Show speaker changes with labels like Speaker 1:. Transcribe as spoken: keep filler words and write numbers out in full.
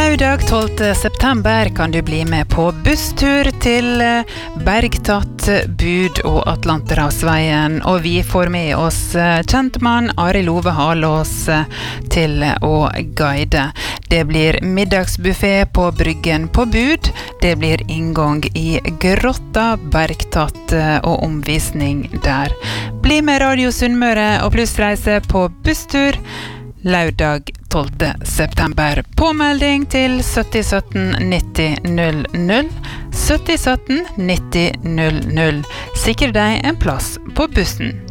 Speaker 1: Lørdag tolvte september kan du bli med på busstur til Bergtatt, Bud og Atlanterhavsveien, og vi får med oss kjentmann Arild Ove Halås til å guide. Det blir middagsbuffet på Bryggen på Bud, det blir inngang i Grotta Bergtatt og omvisning der. Bli med Radio Sunnmøre og plussreise på busstur lørdag tolvte september. Påmelding til sytti sytten nitti null null. sytti sytten nitti null null. Sikre deg en plass på bussen.